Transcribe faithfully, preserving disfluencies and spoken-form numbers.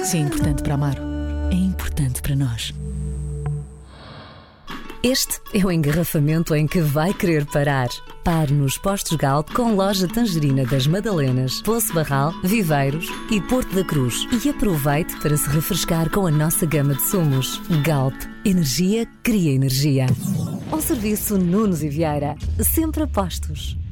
Se é importante para Amaro, é importante para nós. Este é o engarrafamento em que vai querer parar. Pare nos postos Galp com loja Tangerina das Madalenas, Poço Barral, Viveiros e Porto da Cruz. E aproveite para se refrescar com a nossa gama de sumos. Galp, energia cria energia. Ao serviço Nunes e Vieira, sempre a postos.